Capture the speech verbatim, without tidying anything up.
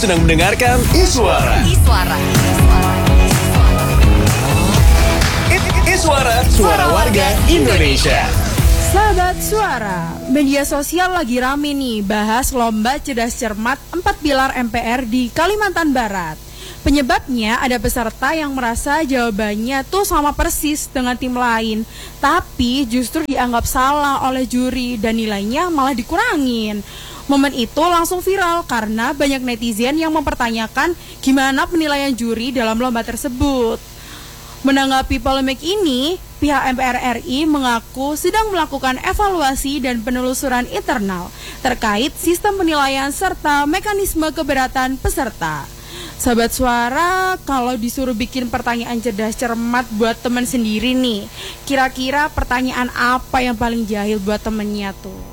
sedang mendengarkan Iswara. Iswara. Iswara, suara warga Indonesia. Sahabat Suara, media sosial lagi rame nih bahas lomba cerdas cermat empat pilar M P R di Kalimantan Barat. Penyebabnya ada peserta yang merasa jawabannya tuh sama persis dengan tim lain, tapi justru dianggap salah oleh juri dan nilainya malah dikurangin. Momen itu langsung viral karena banyak netizen yang mempertanyakan gimana penilaian juri dalam lomba tersebut. Menanggapi polemik ini, pihak M P R R I mengaku sedang melakukan evaluasi dan penelusuran internal terkait sistem penilaian serta mekanisme keberatan peserta. Sahabat Suara, kalau disuruh bikin pertanyaan cerdas cermat buat teman sendiri nih, kira-kira pertanyaan apa yang paling jahil buat temennya tuh?